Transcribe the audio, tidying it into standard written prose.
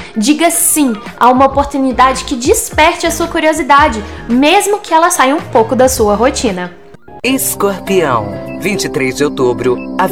Diga sim a uma oportunidade que desperte a sua curiosidade, mesmo que ela saia um pouco da sua rotina. Escorpião, 23 de outubro a